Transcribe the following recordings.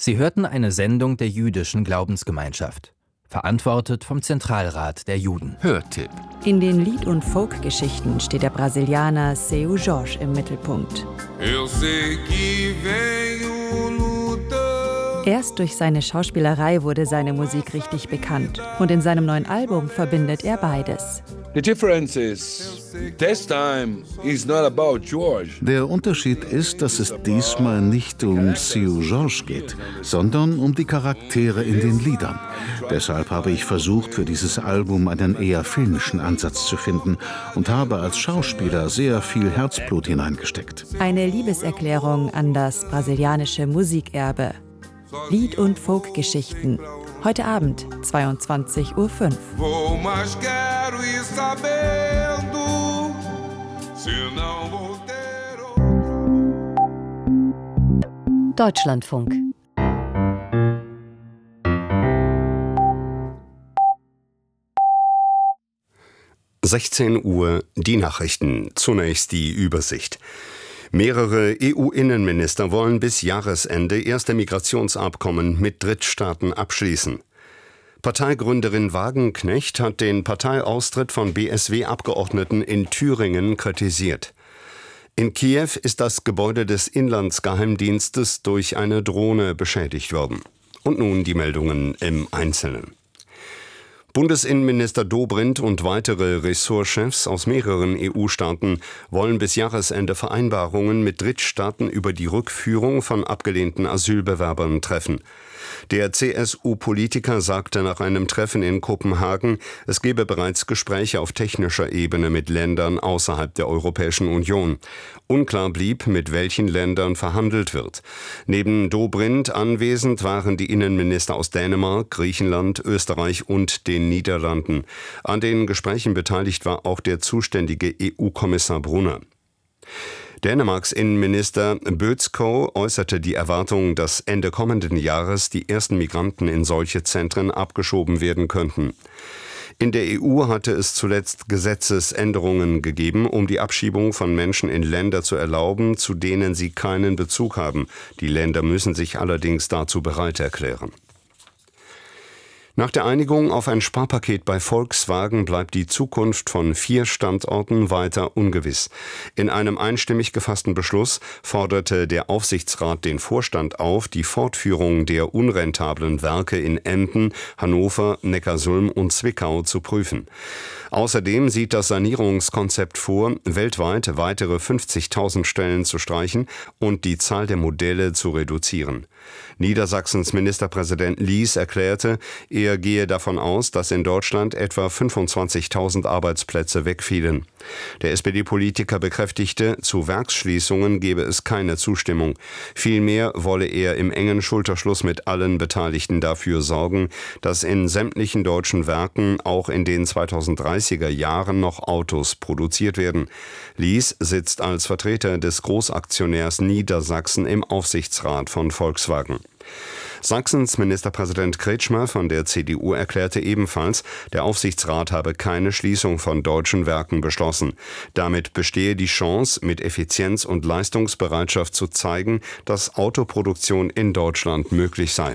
Sie hörten eine Sendung der jüdischen Glaubensgemeinschaft, verantwortet vom Zentralrat der Juden. Hörtipp. In den Lied- und Folkgeschichten steht der Brasilianer Seu Jorge im Mittelpunkt. Erst durch seine Schauspielerei wurde seine Musik richtig bekannt. Und in seinem neuen Album verbindet er beides. Der Unterschied ist, dass es diesmal nicht um Seu Jorge geht, sondern um die Charaktere in den Liedern. Deshalb habe ich versucht, für dieses Album einen eher filmischen Ansatz zu finden und habe als Schauspieler sehr viel Herzblut hineingesteckt. Eine Liebeserklärung an das brasilianische Musikerbe. Lied- und Folkgeschichten. Heute Abend, 22:05 Uhr. Deutschlandfunk. (16 Uhr) die Nachrichten. Zunächst die Übersicht. Mehrere EU-Innenminister wollen bis Jahresende erste Migrationsabkommen mit Drittstaaten abschließen. Parteigründerin Wagenknecht hat den Parteiaustritt von BSW-Abgeordneten in Thüringen kritisiert. In Kiew ist das Gebäude des Inlandsgeheimdienstes durch eine Drohne beschädigt worden. Und nun die Meldungen im Einzelnen. Bundesinnenminister Dobrindt und weitere Ressortchefs aus mehreren EU-Staaten wollen bis Jahresende Vereinbarungen mit Drittstaaten über die Rückführung von abgelehnten Asylbewerbern treffen. Der CSU-Politiker sagte nach einem Treffen in Kopenhagen, es gebe bereits Gespräche auf technischer Ebene mit Ländern außerhalb der Europäischen Union. Unklar blieb, mit welchen Ländern verhandelt wird. Neben Dobrindt anwesend waren die Innenminister aus Dänemark, Griechenland, Österreich und den Niederlanden. An den Gesprächen beteiligt war auch der zuständige EU-Kommissar Brunner. Dänemarks Innenminister Bødskov äußerte die Erwartung, dass Ende kommenden Jahres die ersten Migranten in solche Zentren abgeschoben werden könnten. In der EU hatte es zuletzt Gesetzesänderungen gegeben, um die Abschiebung von Menschen in Länder zu erlauben, zu denen sie keinen Bezug haben. Die Länder müssen sich allerdings dazu bereit erklären. Nach der Einigung auf ein Sparpaket bei Volkswagen bleibt die Zukunft von 4 Standorten weiter ungewiss. In einem einstimmig gefassten Beschluss forderte der Aufsichtsrat den Vorstand auf, die Fortführung der unrentablen Werke in Emden, Hannover, Neckarsulm und Zwickau zu prüfen. Außerdem sieht das Sanierungskonzept vor, weltweit weitere 50.000 Stellen zu streichen und die Zahl der Modelle zu reduzieren. Niedersachsens Ministerpräsident Lies erklärte, er gehe davon aus, dass in Deutschland etwa 25.000 Arbeitsplätze wegfielen. Der SPD-Politiker bekräftigte, zu Werksschließungen gebe es keine Zustimmung. Vielmehr wolle er im engen Schulterschluss mit allen Beteiligten dafür sorgen, dass in sämtlichen deutschen Werken auch in den 2030er Jahren noch Autos produziert werden. Lies sitzt als Vertreter des Großaktionärs Niedersachsen im Aufsichtsrat von Volkswagen. Sachsens Ministerpräsident Kretschmer von der CDU erklärte ebenfalls, der Aufsichtsrat habe keine Schließung von deutschen Werken beschlossen. Damit bestehe die Chance, mit Effizienz und Leistungsbereitschaft zu zeigen, dass Autoproduktion in Deutschland möglich sei.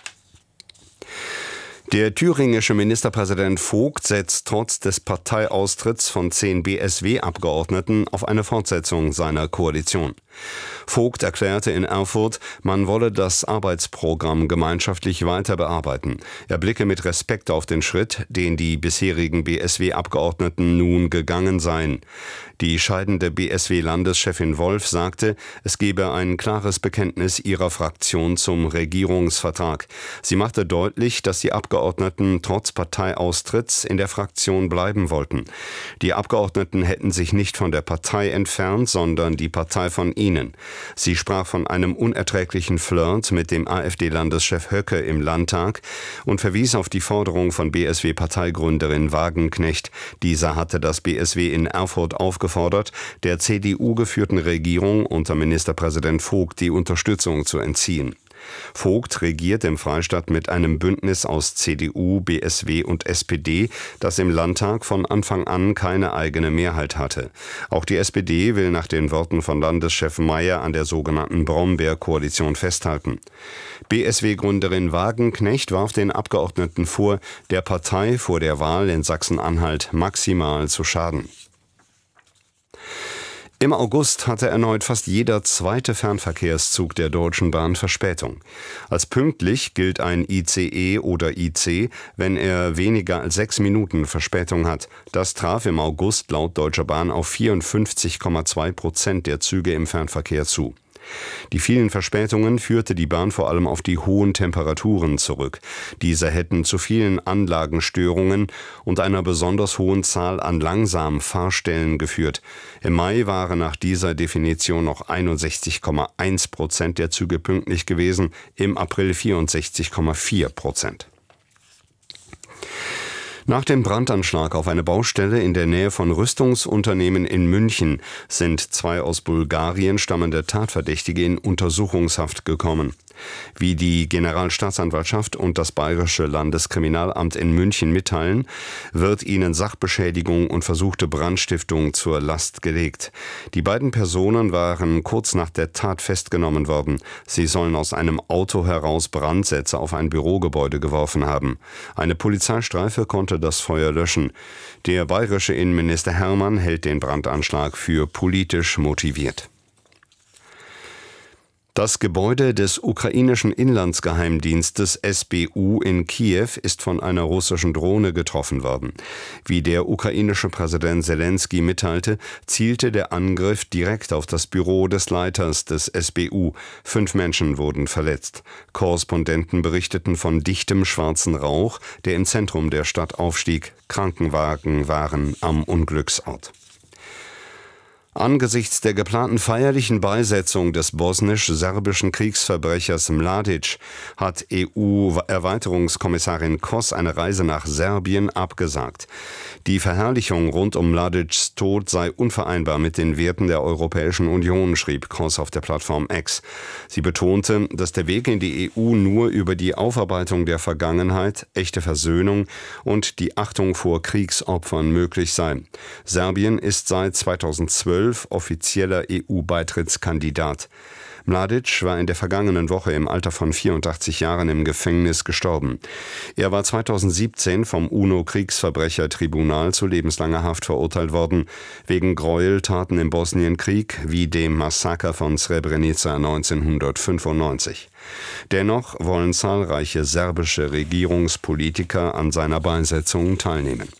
Der thüringische Ministerpräsident Vogt setzt trotz des Parteiaustritts von 10 BSW-Abgeordneten auf eine Fortsetzung seiner Koalition. Vogt erklärte in Erfurt, man wolle das Arbeitsprogramm gemeinschaftlich weiter bearbeiten. Er blicke mit Respekt auf den Schritt, den die bisherigen BSW-Abgeordneten nun gegangen seien. Die scheidende BSW-Landeschefin Wolf sagte, es gebe ein klares Bekenntnis ihrer Fraktion zum Regierungsvertrag. Sie machte deutlich, dass die Abgeordneten trotz Parteiaustritts in der Fraktion bleiben wollten. Die Abgeordneten hätten sich nicht von der Partei entfernt, sondern die Partei von ihnen. Sie sprach von einem unerträglichen Flirt mit dem AfD-Landeschef Höcke im Landtag und verwies auf die Forderung von BSW-Parteigründerin Wagenknecht. Dieser hatte das BSW in Erfurt aufgefordert, der CDU-geführten Regierung unter Ministerpräsident Vogt die Unterstützung zu entziehen. Vogt regiert im Freistaat mit einem Bündnis aus CDU, BSW und SPD, das im Landtag von Anfang an keine eigene Mehrheit hatte. Auch die SPD will nach den Worten von Landeschef Mayer an der sogenannten Brombeer-Koalition festhalten. BSW-Gründerin Wagenknecht warf den Abgeordneten vor, der Partei vor der Wahl in Sachsen-Anhalt maximal zu schaden. Im August hatte erneut fast jeder zweite Fernverkehrszug der Deutschen Bahn Verspätung. Als pünktlich gilt ein ICE oder IC, wenn er weniger als 6 Minuten Verspätung hat. Das traf im August laut Deutscher Bahn auf 54,2% der Züge im Fernverkehr zu. Die vielen Verspätungen führte die Bahn vor allem auf die hohen Temperaturen zurück. Diese hätten zu vielen Anlagenstörungen und einer besonders hohen Zahl an langsamen Fahrstellen geführt. Im Mai waren nach dieser Definition noch 61,1% der Züge pünktlich gewesen, im April 64,4%. Nach dem Brandanschlag auf eine Baustelle in der Nähe von Rüstungsunternehmen in München sind 2 aus Bulgarien stammende Tatverdächtige in Untersuchungshaft gekommen. Wie die Generalstaatsanwaltschaft und das Bayerische Landeskriminalamt in München mitteilen, wird ihnen Sachbeschädigung und versuchte Brandstiftung zur Last gelegt. Die beiden Personen waren kurz nach der Tat festgenommen worden. Sie sollen aus einem Auto heraus Brandsätze auf ein Bürogebäude geworfen haben. Eine Polizeistreife konnte das Feuer löschen. Der bayerische Innenminister Hermann hält den Brandanschlag für politisch motiviert. Das Gebäude des ukrainischen Inlandsgeheimdienstes SBU in Kiew ist von einer russischen Drohne getroffen worden. Wie der ukrainische Präsident Selenskyj mitteilte, zielte der Angriff direkt auf das Büro des Leiters des SBU. 5 Menschen wurden verletzt. Korrespondenten berichteten von dichtem schwarzen Rauch, der im Zentrum der Stadt aufstieg. Krankenwagen waren am Unglücksort. Angesichts der geplanten feierlichen Beisetzung des bosnisch-serbischen Kriegsverbrechers Mladic hat EU-Erweiterungskommissarin Kross eine Reise nach Serbien abgesagt. Die Verherrlichung rund um Mladics Tod sei unvereinbar mit den Werten der Europäischen Union, schrieb Kross auf der Plattform X. Sie betonte, dass der Weg in die EU nur über die Aufarbeitung der Vergangenheit, echte Versöhnung und die Achtung vor Kriegsopfern möglich sei. Serbien ist seit 2012 offizieller EU-Beitrittskandidat. Mladic war in der vergangenen Woche im Alter von 84 Jahren im Gefängnis gestorben. Er war 2017 vom UNO-Kriegsverbrechertribunal zu lebenslanger Haft verurteilt worden, wegen Gräueltaten im Bosnienkrieg wie dem Massaker von Srebrenica 1995. Dennoch wollen zahlreiche serbische Regierungspolitiker an seiner Beisetzung teilnehmen.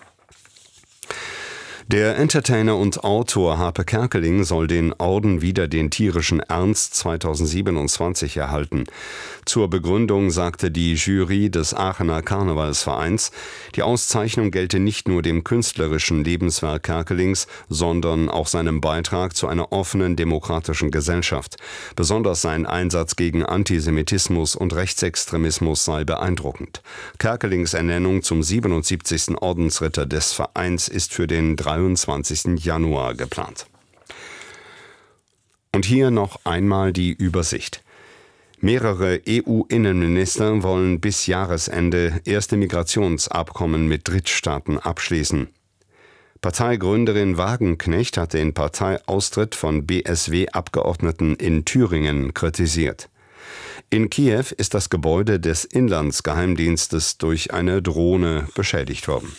Der Entertainer und Autor Harpe Kerkeling soll den Orden Wider den tierischen Ernst 2027 erhalten. Zur Begründung sagte die Jury des Aachener Karnevalsvereins, die Auszeichnung gelte nicht nur dem künstlerischen Lebenswerk Kerkelings, sondern auch seinem Beitrag zu einer offenen demokratischen Gesellschaft. Besonders sein Einsatz gegen Antisemitismus und Rechtsextremismus sei beeindruckend. Kerkelings Ernennung zum 77. Ordensritter des Vereins ist für den 23. Januar geplant. Und hier noch einmal die Übersicht. Mehrere EU-Innenminister wollen bis Jahresende erste Migrationsabkommen mit Drittstaaten abschließen. Parteigründerin Wagenknecht hat den Parteiaustritt von BSW-Abgeordneten in Thüringen kritisiert. In Kiew ist das Gebäude des Inlandsgeheimdienstes durch eine Drohne beschädigt worden.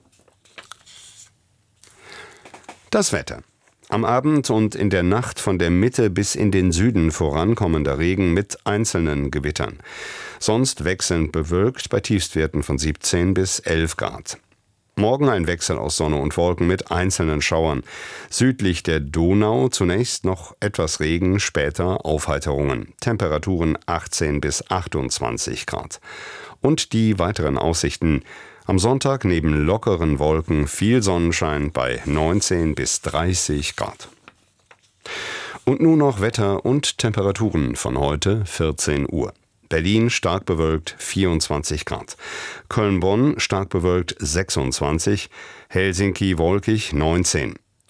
Das Wetter. Am Abend und in der Nacht von der Mitte bis in den Süden vorankommender Regen mit einzelnen Gewittern. Sonst wechselnd bewölkt bei Tiefstwerten von 17 bis 11 Grad. Morgen ein Wechsel aus Sonne und Wolken mit einzelnen Schauern. Südlich der Donau zunächst noch etwas Regen, später Aufheiterungen. Temperaturen 18 bis 28 Grad. Und die weiteren Aussichten. Am Sonntag neben lockeren Wolken viel Sonnenschein bei 19 bis 30 Grad. Und nun noch Wetter und Temperaturen von heute 14 Uhr. Berlin stark bewölkt 24 Grad. Köln-Bonn stark bewölkt 26, Helsinki wolkig 19.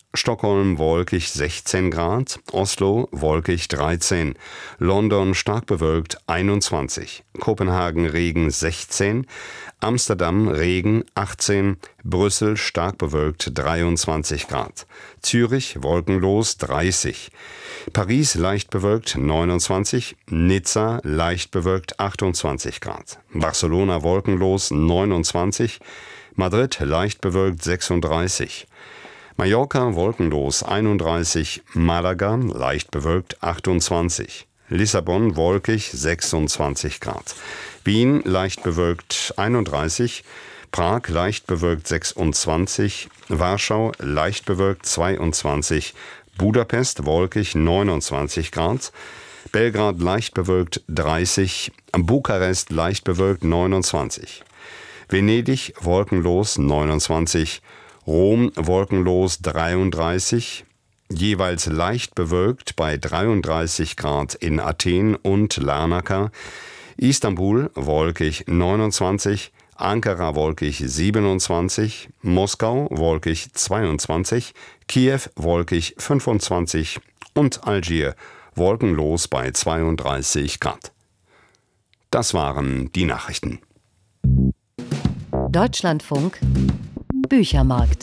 Stockholm wolkig 16 Grad, Oslo wolkig 13, London stark bewölkt 21, Kopenhagen Regen 16, Amsterdam Regen 18, Brüssel stark bewölkt 23 Grad, Zürich wolkenlos 30, Paris leicht bewölkt 29, Nizza leicht bewölkt 28 Grad, Barcelona wolkenlos 29, Madrid leicht bewölkt 36, Mallorca wolkenlos 31, Malaga leicht bewölkt 28, Lissabon wolkig 26 Grad, Wien leicht bewölkt 31, Prag leicht bewölkt 26, Warschau leicht bewölkt 22, Budapest wolkig 29 Grad, Belgrad leicht bewölkt 30, Bukarest leicht bewölkt 29, Venedig wolkenlos 29, Rom wolkenlos 33, jeweils leicht bewölkt bei 33 Grad in Athen und Larnaca, Istanbul wolkig 29, Ankara wolkig 27, Moskau wolkig 22, Kiew wolkig 25 und Algier wolkenlos bei 32 Grad. Das waren die Nachrichten. Deutschlandfunk Büchermarkt.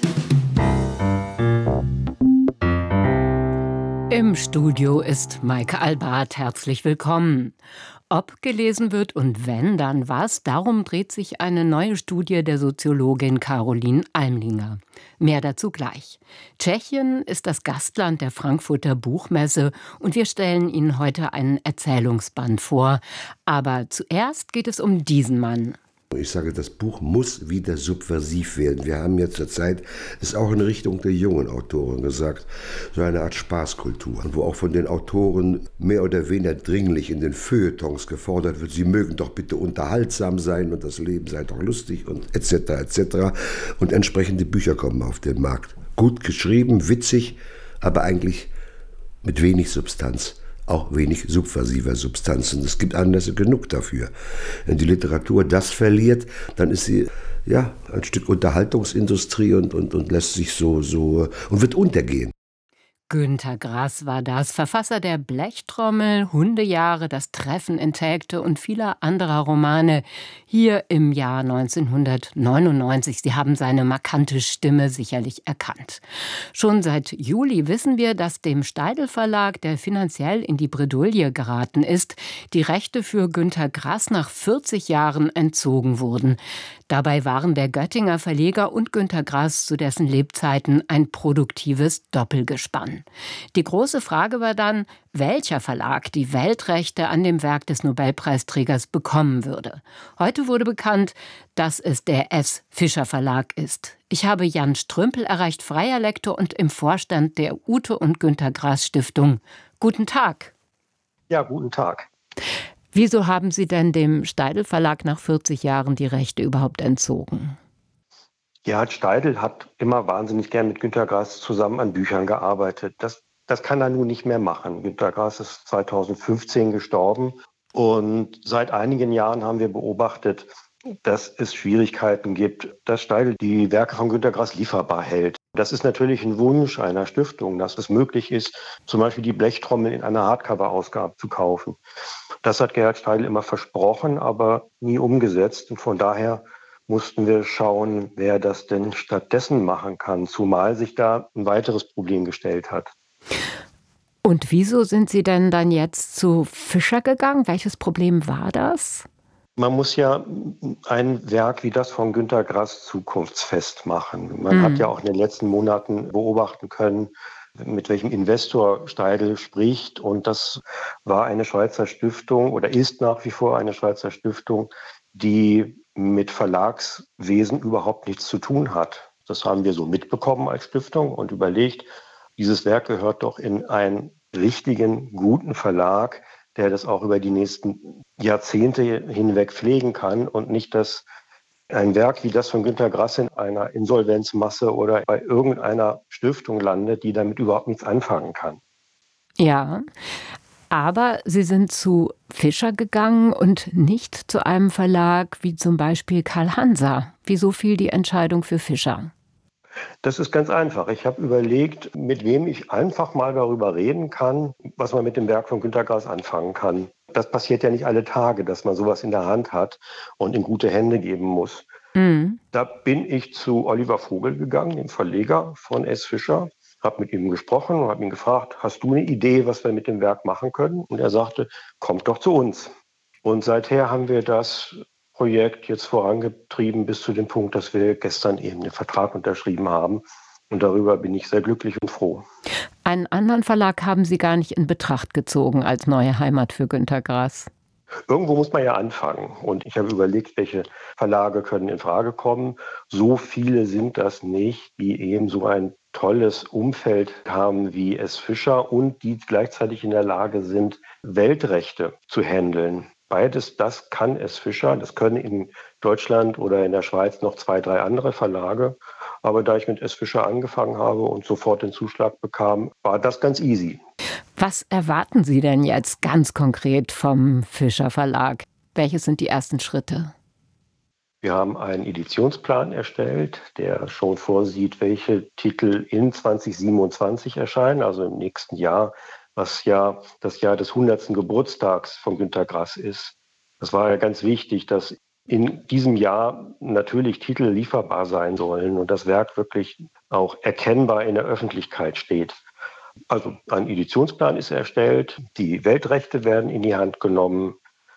Im Studio ist Maike Albart. Herzlich willkommen. Ob gelesen wird und wenn, dann was, darum dreht sich eine neue Studie der Soziologin Caroline Almlinger. Mehr dazu gleich. Tschechien ist das Gastland der Frankfurter Buchmesse und wir stellen Ihnen heute einen Erzählungsband vor. Aber zuerst geht es um diesen Mann. Ich sage, das Buch muss wieder subversiv werden. Wir haben ja zurzeit, ist auch in Richtung der jungen Autoren gesagt, so eine Art Spaßkultur, wo auch von den Autoren mehr oder weniger dringlich in den Feuilletons gefordert wird, sie mögen doch bitte unterhaltsam sein und das Leben sei doch lustig und etc. etc. Und entsprechende Bücher kommen auf den Markt. Gut geschrieben, witzig, aber eigentlich mit wenig Substanz. Auch wenig subversiver Substanzen. Es gibt Anlässe genug dafür. Wenn die Literatur das verliert, dann ist sie ja ein Stück Unterhaltungsindustrie und lässt sich so und wird untergehen. Günter Grass war das, Verfasser der Blechtrommel, Hundejahre, Das Treffen in Telgte und vieler anderer Romane, hier im Jahr 1999. Sie haben seine markante Stimme sicherlich erkannt. Schon seit Juli wissen wir, dass dem Steidl Verlag, der finanziell in die Bredouille geraten ist, die Rechte für Günter Grass nach 40 Jahren entzogen wurden. Dabei waren der Göttinger Verleger und Günter Grass zu dessen Lebzeiten ein produktives Doppelgespann. Die große Frage war dann, welcher Verlag die Weltrechte an dem Werk des Nobelpreisträgers bekommen würde. Heute wurde bekannt, dass es der S. Fischer Verlag ist. Ich habe Jan Strümpel erreicht, freier Lektor und im Vorstand der Ute und Günter Grass Stiftung. Guten Tag. Ja, guten Tag. Wieso haben Sie denn dem Steidl Verlag nach 40 Jahren die Rechte überhaupt entzogen? Gerhard Steidl hat immer wahnsinnig gern mit Günter Grass zusammen an Büchern gearbeitet. Das kann er nun nicht mehr machen. Günter Grass ist 2015 gestorben und seit einigen Jahren haben wir beobachtet, dass es Schwierigkeiten gibt, dass Steidl die Werke von Günter Grass lieferbar hält. Das ist natürlich ein Wunsch einer Stiftung, dass es möglich ist, zum Beispiel die Blechtrommel in einer Hardcover-Ausgabe zu kaufen. Das hat Gerhard Steidl immer versprochen, aber nie umgesetzt. Und von daher mussten wir schauen, wer das denn stattdessen machen kann, zumal sich da ein weiteres Problem gestellt hat. Und wieso sind Sie denn dann jetzt zu Fischer gegangen? Welches Problem war das? Man muss ja ein Werk wie das von Günter Grass zukunftsfest machen. Man hat ja auch in den letzten Monaten beobachten können, mit welchem Investor Steidl spricht. Und das war eine Schweizer Stiftung oder ist nach wie vor eine Schweizer Stiftung, die mit Verlagswesen überhaupt nichts zu tun hat. Das haben wir so mitbekommen als Stiftung und überlegt, dieses Werk gehört doch in einen richtigen, guten Verlag, der das auch über die nächsten Jahrzehnte hinweg pflegen kann und nicht, dass ein Werk wie das von Günter Grass in einer Insolvenzmasse oder bei irgendeiner Stiftung landet, die damit überhaupt nichts anfangen kann. Ja, aber Sie sind zu Fischer gegangen und nicht zu einem Verlag wie zum Beispiel Karl Hansa. Wieso fiel die Entscheidung für Fischer? Das ist ganz einfach. Ich habe überlegt, mit wem ich einfach mal darüber reden kann, was man mit dem Werk von Günter Grass anfangen kann. Das passiert ja nicht alle Tage, dass man sowas in der Hand hat und in gute Hände geben muss. Da bin ich zu Oliver Vogel gegangen, dem Verleger von S. Fischer, habe mit ihm gesprochen und habe ihn gefragt, hast du eine Idee, was wir mit dem Werk machen können? Und er sagte, kommt doch zu uns. Und seither haben wir das Projekt jetzt vorangetrieben bis zu dem Punkt, dass wir gestern eben den Vertrag unterschrieben haben. Und darüber bin ich sehr glücklich und froh. Einen anderen Verlag haben Sie gar nicht in Betracht gezogen als neue Heimat für Günter Grass. Irgendwo muss man ja anfangen. Und ich habe überlegt, welche Verlage können in Frage kommen. So viele sind das nicht, die eben so ein tolles Umfeld haben wie S. Fischer und die gleichzeitig in der Lage sind, Weltrechte zu handeln. Beides, das kann S. Fischer. Das können in Deutschland oder in der Schweiz noch 2, 3 andere Verlage. Aber da ich mit S. Fischer angefangen habe und sofort den Zuschlag bekam, war das ganz easy. Was erwarten Sie denn jetzt ganz konkret vom Fischer Verlag? Welche sind die ersten Schritte? Wir haben einen Editionsplan erstellt, der schon vorsieht, welche Titel in 2027 erscheinen, also im nächsten Jahr, was ja das Jahr des 100. Geburtstags von Günter Grass ist. Das war ja ganz wichtig, dass in diesem Jahr natürlich Titel lieferbar sein sollen und das Werk wirklich auch erkennbar in der Öffentlichkeit steht. Also ein Editionsplan ist erstellt, die Weltrechte werden in die Hand genommen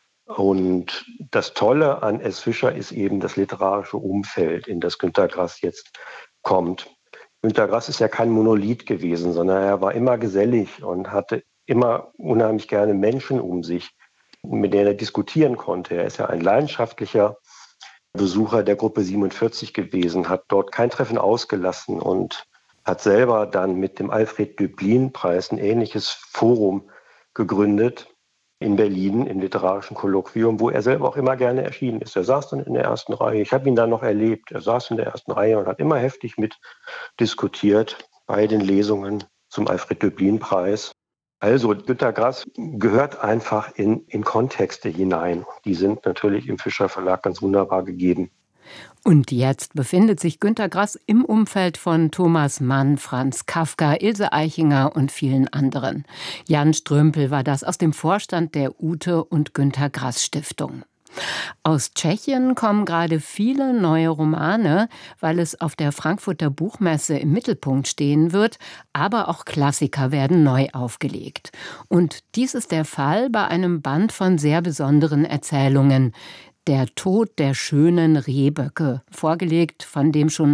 und das Tolle an S. Fischer ist eben das literarische Umfeld, in das Günter Grass jetzt kommt. Günter Grass ist ja kein Monolith gewesen, sondern er war immer gesellig und hatte immer unheimlich gerne Menschen um sich, mit denen er diskutieren konnte. Er ist ja ein leidenschaftlicher Besucher der Gruppe 47 gewesen, hat dort kein Treffen ausgelassen und hat selber dann mit dem Alfred-Döblin-Preis ein ähnliches Forum gegründet in Berlin im literarischen Kolloquium, wo er selber auch immer gerne erschienen ist. Er saß dann in der ersten Reihe. Ich habe ihn dann noch erlebt. Er saß in der ersten Reihe und hat immer heftig mitdiskutiert bei den Lesungen zum Alfred-Döblin-Preis. Also Günter Grass gehört einfach in Kontexte hinein. Die sind natürlich im Fischer Verlag ganz wunderbar gegeben. Und jetzt befindet sich Günter Grass im Umfeld von Thomas Mann, Franz Kafka, Ilse Aichinger und vielen anderen. Jan Strömpel war das aus dem Vorstand der Ute und Günter Grass Stiftung. Aus Tschechien kommen gerade viele neue Romane, weil es auf der Frankfurter Buchmesse im Mittelpunkt stehen wird, aber auch Klassiker werden neu aufgelegt. Und dies ist der Fall bei einem Band von sehr besonderen Erzählungen. Der Tod der schönen Rehböcke, vorgelegt von dem schon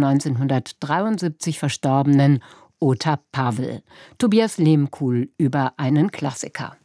1973 verstorbenen Ota Pavel. Tobias Lehmkuhl über einen Klassiker.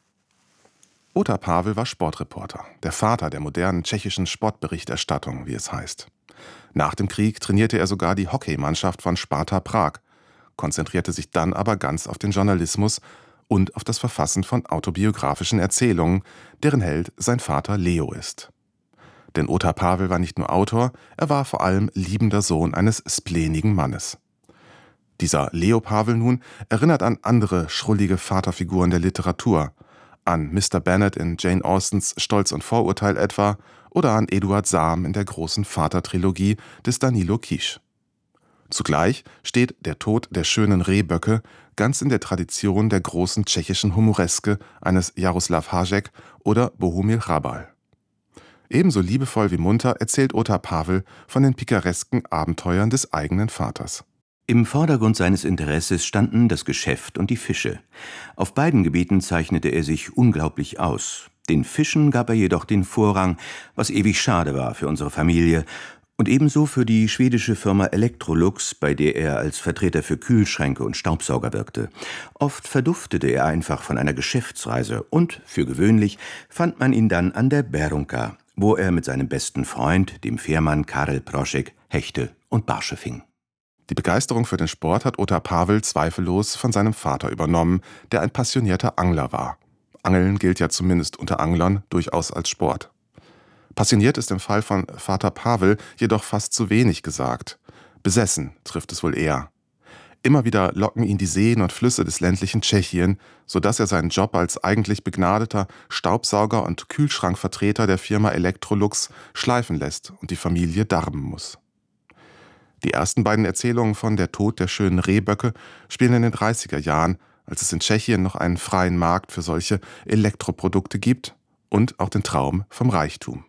Ota Pavel war Sportreporter, der Vater der modernen tschechischen Sportberichterstattung, wie es heißt. Nach dem Krieg trainierte er sogar die Hockeymannschaft von Sparta Prag, konzentrierte sich dann aber ganz auf den Journalismus und auf das Verfassen von autobiografischen Erzählungen, deren Held sein Vater Leo ist. Denn Ota Pavel war nicht nur Autor, er war vor allem liebender Sohn eines spleenigen Mannes. Dieser Leo Pavel nun erinnert an andere schrullige Vaterfiguren der Literatur, an Mr. Bennet in Jane Austens Stolz und Vorurteil etwa oder an Eduard Sam in der großen Vatertrilogie des Danilo Kisch. Zugleich steht Der Tod der schönen Rehböcke ganz in der Tradition der großen tschechischen Humoreske eines Jaroslav Hašek oder Bohumil Hrabal. Ebenso liebevoll wie munter erzählt Ota Pavel von den pikaresken Abenteuern des eigenen Vaters. Im Vordergrund seines Interesses standen das Geschäft und die Fische. Auf beiden Gebieten zeichnete er sich unglaublich aus. Den Fischen gab er jedoch den Vorrang, was ewig schade war für unsere Familie und ebenso für die schwedische Firma Electrolux, bei der er als Vertreter für Kühlschränke und Staubsauger wirkte. Oft verduftete er einfach von einer Geschäftsreise und, für gewöhnlich, fand man ihn dann an der Berunka, wo er mit seinem besten Freund, dem Fährmann Karel Proschek, Hechte und Barsche fing. Die Begeisterung für den Sport hat Ota Pavel zweifellos von seinem Vater übernommen, der ein passionierter Angler war. Angeln gilt ja zumindest unter Anglern durchaus als Sport. Passioniert ist im Fall von Vater Pavel jedoch fast zu wenig gesagt. Besessen trifft es wohl eher. Immer wieder locken ihn die Seen und Flüsse des ländlichen Tschechien, sodass er seinen Job als eigentlich begnadeter Staubsauger und Kühlschrankvertreter der Firma Electrolux schleifen lässt und die Familie darben muss. Die ersten beiden Erzählungen von Der Tod der schönen Rehböcke spielen in den 30er Jahren, als es in Tschechien noch einen freien Markt für solche Elektroprodukte gibt und auch den Traum vom Reichtum.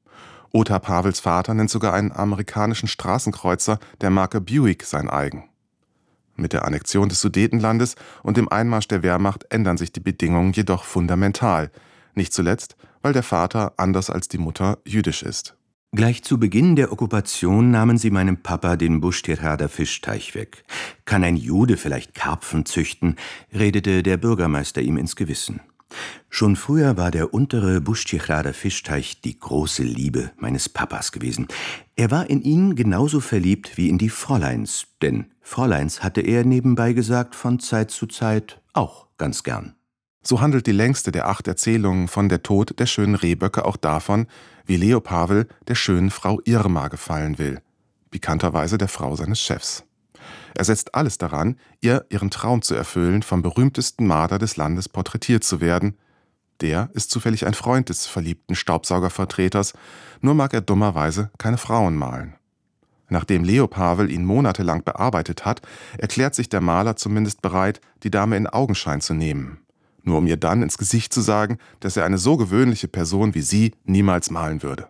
Ota Pawels Vater nennt sogar einen amerikanischen Straßenkreuzer der Marke Buick sein eigen. Mit der Annexion des Sudetenlandes und dem Einmarsch der Wehrmacht ändern sich die Bedingungen jedoch fundamental, nicht zuletzt, weil der Vater, anders als die Mutter, jüdisch ist. Gleich zu Beginn der Okkupation nahmen sie meinem Papa den Buschtirrader Fischteich weg. Kann ein Jude vielleicht Karpfen züchten, redete der Bürgermeister ihm ins Gewissen. Schon früher war der untere Buschtirrader Fischteich die große Liebe meines Papas gewesen. Er war in ihn genauso verliebt wie in die Fräuleins, denn Fräuleins hatte er nebenbei gesagt von Zeit zu Zeit auch ganz gern. So handelt die längste der 8 Erzählungen von Der Tod der schönen Rehböcke auch davon, wie Leo Pavel der schönen Frau Irma gefallen will, pikanterweise der Frau seines Chefs. Er setzt alles daran, ihren Traum zu erfüllen, vom berühmtesten Marder des Landes porträtiert zu werden. Der ist zufällig ein Freund des verliebten Staubsaugervertreters, nur mag er dummerweise keine Frauen malen. Nachdem Leo Pavel ihn monatelang bearbeitet hat, erklärt sich der Maler zumindest bereit, die Dame in Augenschein zu nehmen. Nur um ihr dann ins Gesicht zu sagen, dass er eine so gewöhnliche Person wie sie niemals malen würde.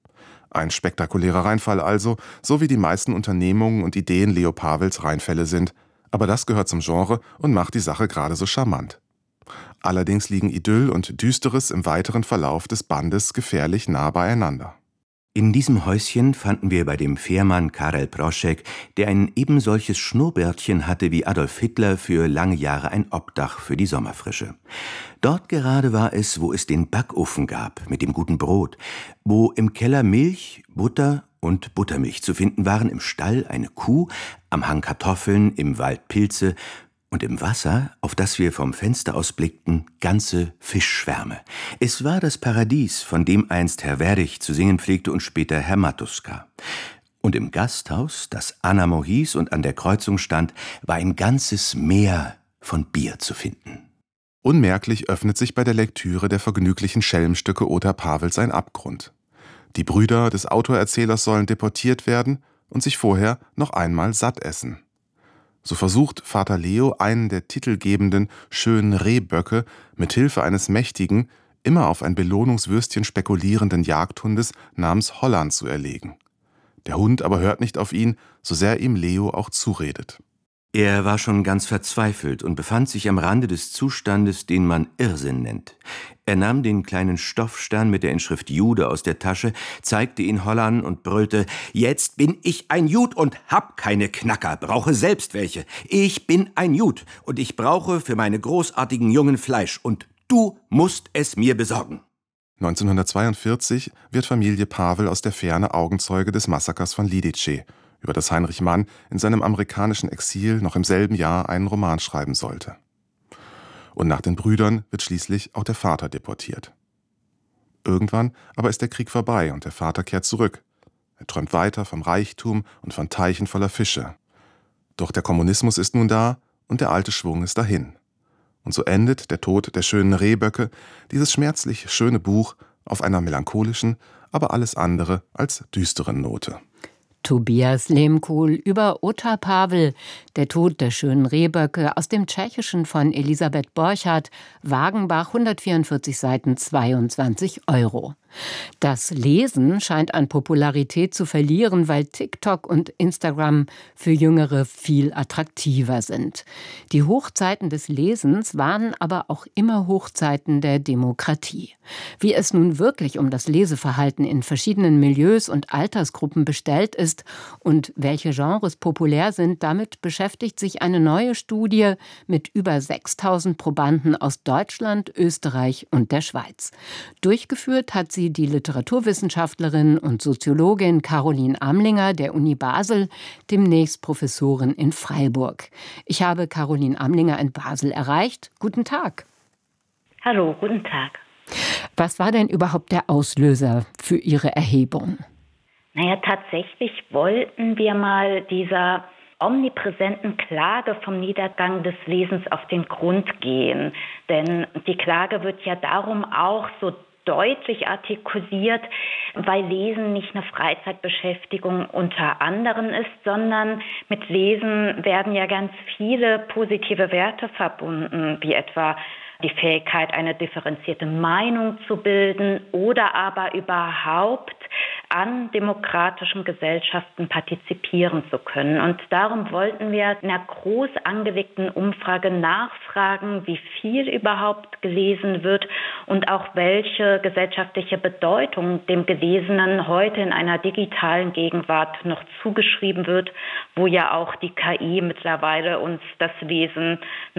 Ein spektakulärer Reinfall also, so wie die meisten Unternehmungen und Ideen Leo Pawels Reinfälle sind. Aber das gehört zum Genre und macht die Sache gerade so charmant. Allerdings liegen Idyll und Düsteres im weiteren Verlauf des Bandes gefährlich nah beieinander. In diesem Häuschen fanden wir bei dem Fährmann Karel Proschek, der ein ebensolches Schnurrbärtchen hatte wie Adolf Hitler, für lange Jahre ein Obdach für die Sommerfrische. Dort gerade war es, wo es den Backofen gab mit dem guten Brot, wo im Keller Milch, Butter und Buttermilch zu finden waren, im Stall eine Kuh, am Hang Kartoffeln, im Wald Pilze und im Wasser, auf das wir vom Fenster aus blickten, ganze Fischschwärme. Es war das Paradies, von dem einst Herr Werich zu singen pflegte und später Herr Matuska. Und im Gasthaus, das Anamo hieß und an der Kreuzung stand, war ein ganzes Meer von Bier zu finden. Unmerklich öffnet sich bei der Lektüre der vergnüglichen Schelmstücke Ota Pawels ein Abgrund. Die Brüder des Autorerzählers sollen deportiert werden und sich vorher noch einmal satt essen. So versucht Vater Leo, einen der titelgebenden schönen Rehböcke mit Hilfe eines mächtigen, immer auf ein Belohnungswürstchen spekulierenden Jagdhundes namens Holland zu erlegen. Der Hund aber hört nicht auf ihn, so sehr ihm Leo auch zuredet. Er war schon ganz verzweifelt und befand sich am Rande des Zustandes, den man Irrsinn nennt. Er nahm den kleinen Stoffstern mit der Inschrift Jude aus der Tasche, zeigte ihn Holland und brüllte: »Jetzt bin ich ein Jud und hab keine Knacker, brauche selbst welche. Ich bin ein Jud und ich brauche für meine großartigen Jungen Fleisch und du musst es mir besorgen.« 1942 wird Familie Pavel aus der Ferne Augenzeuge des Massakers von Lidice, über das Heinrich Mann in seinem amerikanischen Exil noch im selben Jahr einen Roman schreiben sollte. Und nach den Brüdern wird schließlich auch der Vater deportiert. Irgendwann aber ist der Krieg vorbei und der Vater kehrt zurück. Er träumt weiter vom Reichtum und von Teichen voller Fische. Doch der Kommunismus ist nun da und der alte Schwung ist dahin. Und so endet Der Tod der schönen Rehböcke, dieses schmerzlich schöne Buch, auf einer melancholischen, aber alles andere als düsteren Note. Tobias Lehmkuhl über Ota Pavel, Der Tod der schönen Rehböcke, aus dem Tschechischen von Elisabeth Borchardt, Wagenbach, 144 Seiten, 22 €. Das Lesen scheint an Popularität zu verlieren, weil TikTok und Instagram für Jüngere viel attraktiver sind. Die Hochzeiten des Lesens waren aber auch immer Hochzeiten der Demokratie. Wie es nun wirklich um das Leseverhalten in verschiedenen Milieus und Altersgruppen bestellt ist und welche Genres populär sind, damit beschäftigt sich eine neue Studie mit über 6.000 Probanden aus Deutschland, Österreich und der Schweiz. Durchgeführt hat sie die Literaturwissenschaftlerin und Soziologin Caroline Amlinger der Uni Basel, demnächst Professorin in Freiburg. Ich habe Caroline Amlinger in Basel erreicht. Guten Tag. Hallo, guten Tag. Was war denn überhaupt der Auslöser für Ihre Erhebung? Naja, tatsächlich wollten wir mal dieser omnipräsenten Klage vom Niedergang des Lesens auf den Grund gehen. Denn die Klage wird ja darum auch so deutlich artikuliert, weil Lesen nicht eine Freizeitbeschäftigung unter anderem ist, sondern mit Lesen werden ja ganz viele positive Werte verbunden, wie etwa die Fähigkeit, eine differenzierte Meinung zu bilden oder aber überhaupt an demokratischen Gesellschaften partizipieren zu können. Und darum wollten wir in einer groß angelegten Umfrage nachfragen, wie viel überhaupt gelesen wird und auch welche gesellschaftliche Bedeutung dem Gelesenen heute in einer digitalen Gegenwart noch zugeschrieben wird, wo ja auch die KI mittlerweile uns das Lesen,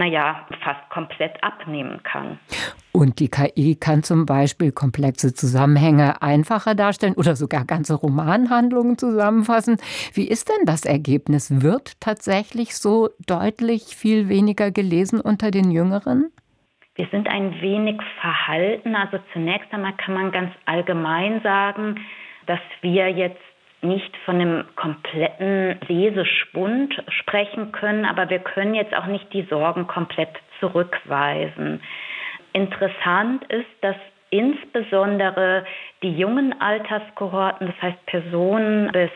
fast komplett abnehmen kann. Und die KI kann zum Beispiel komplexe Zusammenhänge einfacher darstellen oder sogar ganze Romanhandlungen zusammenfassen. Wie ist denn das Ergebnis? Wird tatsächlich so deutlich viel weniger gelesen unter den Jüngeren? Wir sind ein wenig verhalten. Also zunächst einmal kann man ganz allgemein sagen, dass wir jetzt nicht von einem kompletten Leseschwund sprechen können, aber wir können jetzt auch nicht die Sorgen komplett zurückweisen. Interessant ist, dass insbesondere die jungen Alterskohorten, das heißt Personen bis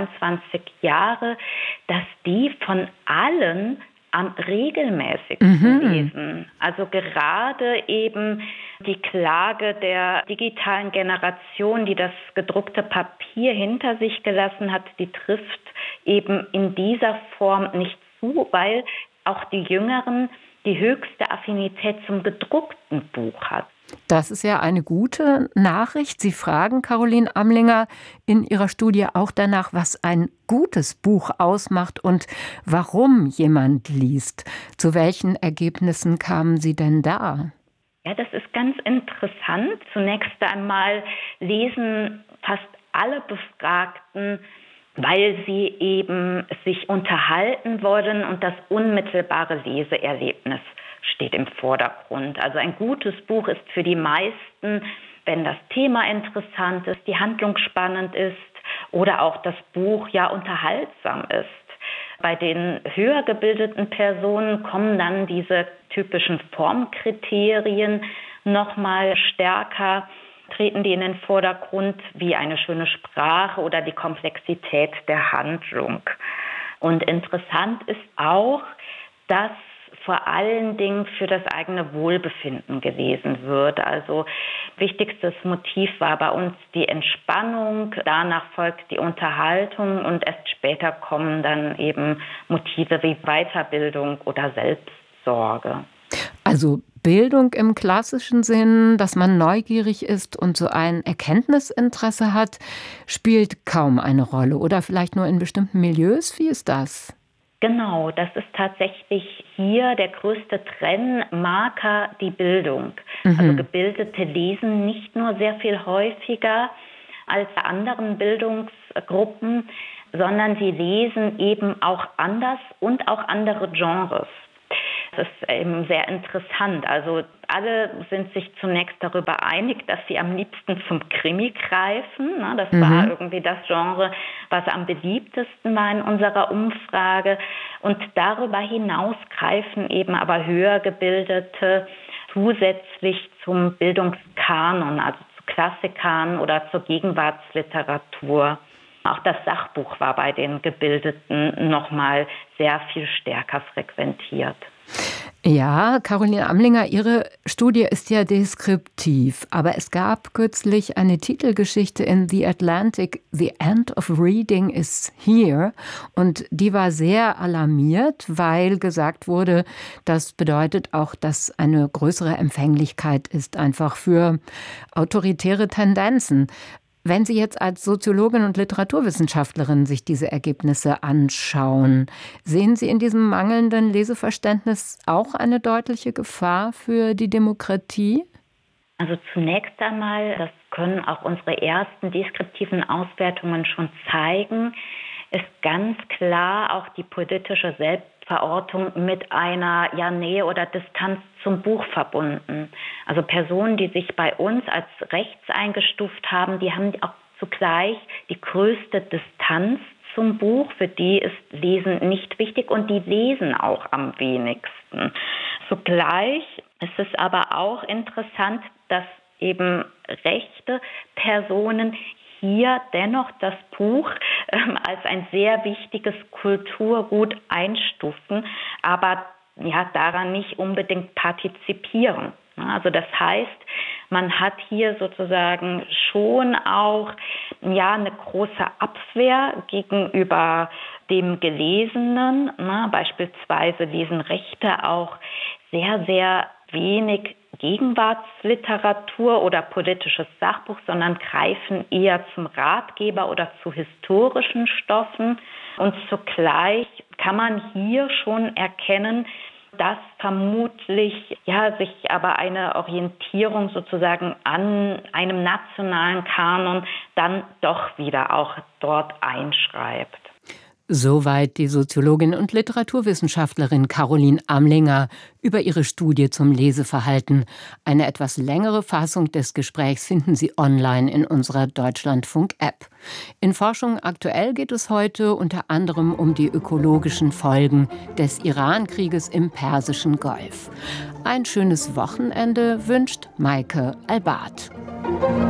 29 Jahre, dass die von allen am regelmäßigsten lesen. Also gerade eben die Klage der digitalen Generation, die das gedruckte Papier hinter sich gelassen hat, die trifft eben in dieser Form nicht zu, weil auch die Jüngeren die höchste Affinität zum gedruckten Buch hat. Das ist ja eine gute Nachricht. Sie fragen, Caroline Amlinger, in Ihrer Studie auch danach, was ein gutes Buch ausmacht und warum jemand liest. Zu welchen Ergebnissen kamen Sie denn da? Ja, das ist ganz interessant. Zunächst einmal lesen fast alle Befragten, weil sie eben sich unterhalten wollen und das unmittelbare Leseerlebnis steht im Vordergrund. Also ein gutes Buch ist für die meisten, wenn das Thema interessant ist, die Handlung spannend ist oder auch das Buch ja unterhaltsam ist. Bei den höher gebildeten Personen kommen dann diese typischen Formkriterien nochmal stärker, treten die in den Vordergrund, wie eine schöne Sprache oder die Komplexität der Handlung. Und interessant ist auch, dass vor allen Dingen für das eigene Wohlbefinden gelesen wird. Also wichtigstes Motiv war bei uns die Entspannung, danach folgt die Unterhaltung und erst später kommen dann eben Motive wie Weiterbildung oder Selbstsorge. Also Bildung im klassischen Sinn, dass man neugierig ist und so ein Erkenntnisinteresse hat, spielt kaum eine Rolle oder vielleicht nur in bestimmten Milieus. Wie ist das? Genau, das ist tatsächlich hier der größte Trennmarker, die Bildung. Also Gebildete lesen nicht nur sehr viel häufiger als bei anderen Bildungsgruppen, sondern sie lesen eben auch anders und auch andere Genres. Das ist eben sehr interessant. Also alle sind sich zunächst darüber einig, dass sie am liebsten zum Krimi greifen. Das war irgendwie das Genre, was am beliebtesten war in unserer Umfrage. Und darüber hinaus greifen eben aber höher Gebildete zusätzlich zum Bildungskanon, also zu Klassikern oder zur Gegenwartsliteratur. Auch das Sachbuch war bei den Gebildeten nochmal sehr viel stärker frequentiert. Ja, Caroline Amlinger, Ihre Studie ist ja deskriptiv, aber es gab kürzlich eine Titelgeschichte in The Atlantic, The End of Reading is Here, und die war sehr alarmiert, weil gesagt wurde, das bedeutet auch, dass eine größere Empfänglichkeit ist einfach für autoritäre Tendenzen. Wenn Sie jetzt als Soziologin und Literaturwissenschaftlerin sich diese Ergebnisse anschauen, sehen Sie in diesem mangelnden Leseverständnis auch eine deutliche Gefahr für die Demokratie? Also zunächst einmal, das können auch unsere ersten deskriptiven Auswertungen schon zeigen, ist ganz klar auch die politische Selbstverortung mit einer Nähe oder Distanz zum Buch verbunden. Also Personen, die sich bei uns als rechts eingestuft haben, die haben auch zugleich die größte Distanz zum Buch. Für die ist Lesen nicht wichtig und die lesen auch am wenigsten. Zugleich ist es aber auch interessant, dass eben rechte Personen hier dennoch das Buch als ein sehr wichtiges Kulturgut einstufen, aber ja, daran nicht unbedingt partizipieren. Also das heißt, man hat hier sozusagen schon auch eine große Abwehr gegenüber dem Gelesenen. Beispielsweise lesen Rechte auch sehr, sehr wenig Gegenwartsliteratur oder politisches Sachbuch, sondern greifen eher zum Ratgeber oder zu historischen Stoffen. Und zugleich kann man hier schon erkennen, dass vermutlich sich aber eine Orientierung sozusagen an einem nationalen Kanon dann doch wieder auch dort einschreibt. Soweit die Soziologin und Literaturwissenschaftlerin Caroline Amlinger über ihre Studie zum Leseverhalten. Eine etwas längere Fassung des Gesprächs finden Sie online in unserer Deutschlandfunk-App. In Forschung aktuell geht es heute unter anderem um die ökologischen Folgen des Iran-Krieges im Persischen Golf. Ein schönes Wochenende wünscht Maike Albart.